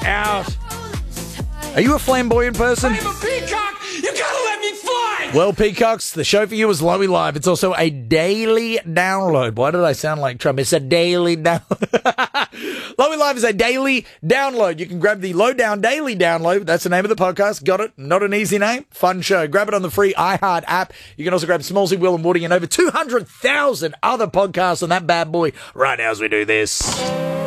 out. Are you a flamboyant person? I'm a peacock! You gotta let me fly! Well, peacocks, the show for you is Lowy Live. It's also a daily download. Why did I sound like Trump? It's a daily download. Lowy Live is a daily download. You can grab the Lowdown Daily Download. That's the name of the podcast. Got it? Not an easy name. Fun show. Grab it on the free iHeart app. You can also grab Smallsy, Will and Woody and over 200,000 other podcasts on that bad boy right now as we do this.